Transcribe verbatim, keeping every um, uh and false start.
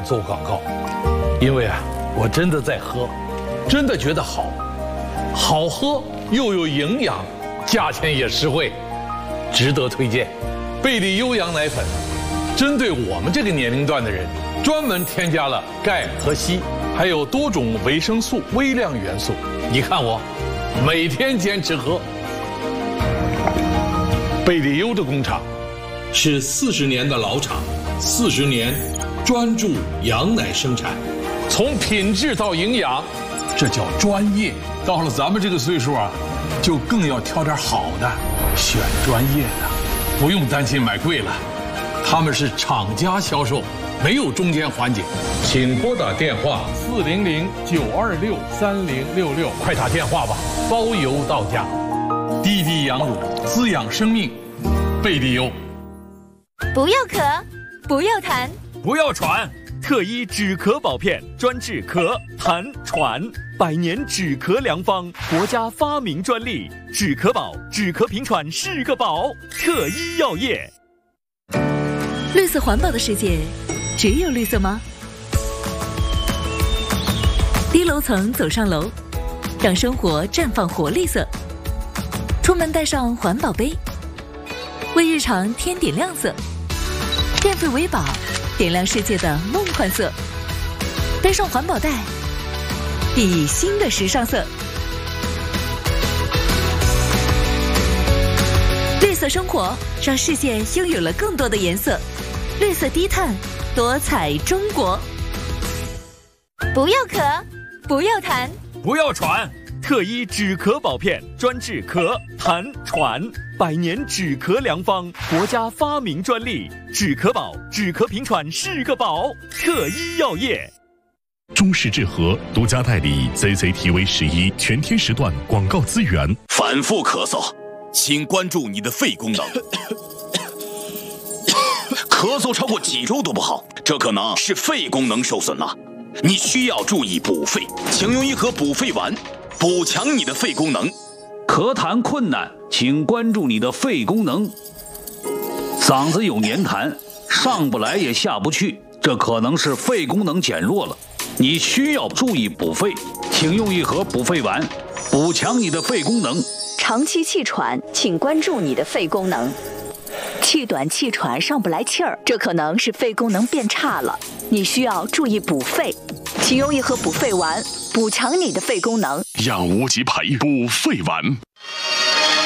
做广告，因为啊，我真的在喝，真的觉得好，好喝又有营养，价钱也实惠，值得推荐。贝利优羊奶粉，针对我们这个年龄段的人，专门添加了钙和硒，还有多种维生素、微量元素。你看我，每天坚持喝。贝利优的工厂是四十年的老厂，四十年专注羊奶生产，从品质到营养，这叫专业。到了咱们这个岁数啊，就更要挑点好的，选专业的，不用担心买贵了。他们是厂家销售，没有中间环节。请拨打电话四零零九二六三零六六，快打电话吧，包邮到家。滴滴羊乳，滋养生命，贝利优。 不要咳，不要痰， 不要喘，特医止咳保片，专治咳、痰、喘，百年止咳良方，国家发明专利，止咳宝，止咳平喘是个宝，特医药业。 绿色环保的世界，只有绿色吗？低楼层走上楼，让生活绽放活绿色。出门带上环保杯，为日常添点亮色。电费为宝，点亮世界的梦幻色。背上环保袋，熠熠新的时尚色。绿色生活，让世界拥有了更多的颜色。绿色低碳，多彩中国。 不要咳，不要痰， 不要喘，特医止咳保片，专治咳、痰、喘，百年止咳良方，国家发明专利，止咳宝，止咳平喘是个宝，特医药业。 中式治和独家代理 C C T V 十一全天时段广告资源。 反复咳嗽，请关注你的肺功能。咳嗽超过几周都不好，这可能是肺功能受损了。你需要注意补肺，请用一盒补肺丸，补强你的肺功能。 咳痰困难，请关注你的肺功能。嗓子有黏痰，上不来也下不去，这可能是肺功能减弱了。你需要注意补肺，请用一盒补肺丸，补强你的肺功能。 长期气喘，请关注你的肺功能。气短气喘上不来气儿，这可能是肺功能变差了，你需要注意补肺，请用一盒补肺丸，补强你的肺功能。 让无极牌补肺丸。